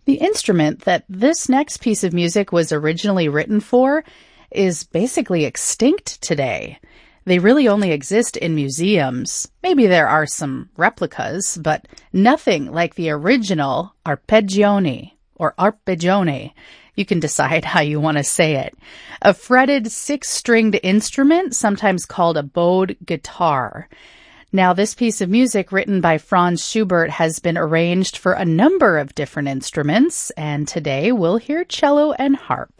The instrument that this next piece of music was originally written for is basically extinct today. They really only exist in museums. Maybe there are some replicas, but nothing like the original arpeggione or arpeggione. You can decide how you want to say it. A fretted six-stringed instrument, sometimes called a bowed guitar. Now, this piece of music written by Franz Schubert has been arranged for a number of different instruments, and today we'll hear cello and harp.